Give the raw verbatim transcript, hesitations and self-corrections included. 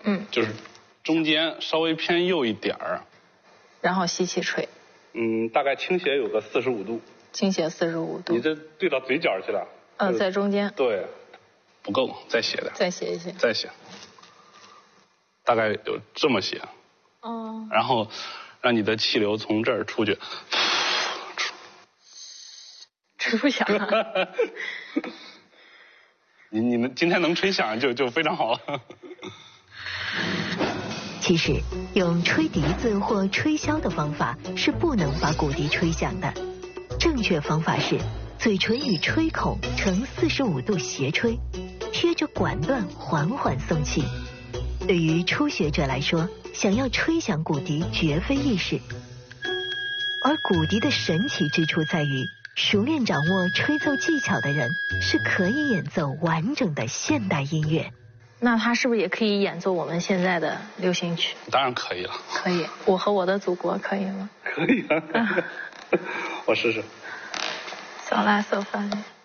嗯， 就是中间稍微偏右一点儿， 然后吸气吹。 嗯，大概倾斜有个四十五度。 倾斜四十五度。 你这对到嘴角去了。 嗯，在中间。 对，不够，再斜点。 再斜一些。 再斜。大概有这么斜。 哦。 然后让你的气流从这儿出去。 吹不响。 你你们今天能吹响就就非常好了。 其实用吹笛子或吹箫的方法是不能把骨笛吹响的，正确方法是嘴唇与吹孔呈四十五度斜吹，贴着管段缓缓送气。对于初学者来说，想要吹响骨笛绝非易事。而骨笛的神奇之处在于，熟练掌握吹奏技巧的人是可以演奏完整的现代音乐。 那他是不是也可以演奏我们现在的流行曲？ 当然可以了。 可以，我和我的祖国可以吗？ 可以啊。我试试。 小拉索发咪。